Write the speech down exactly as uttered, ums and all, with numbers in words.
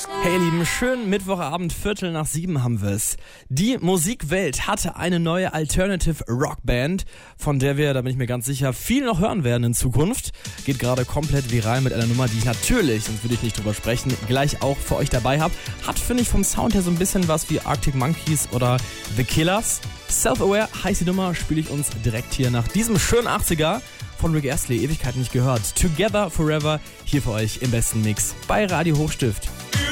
Hey ihr Lieben, schönen Mittwochabend, Viertel nach sieben haben wir es. Die Musikwelt hatte eine neue Alternative Rockband, von der wir, da bin ich mir ganz sicher, viel noch hören werden in Zukunft. Geht gerade komplett viral mit einer Nummer, die ich natürlich, sonst würde ich nicht drüber sprechen, gleich auch für euch dabei habe. Hat, finde ich, vom Sound her so ein bisschen was wie Arctic Monkeys oder The Killers. Self-Aware heißt die Nummer, spiele ich uns direkt hier nach diesem schönen achtziger von Rick Astley, Ewigkeit nicht gehört. Together Forever, hier für euch im besten Mix bei Radio Hochstift.